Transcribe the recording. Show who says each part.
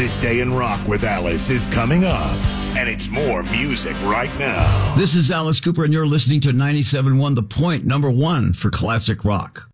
Speaker 1: This Day in Rock with Alice is coming up, and it's more music right now.
Speaker 2: This is Alice Cooper, and you're listening to 97.1 The Point, number one for classic rock.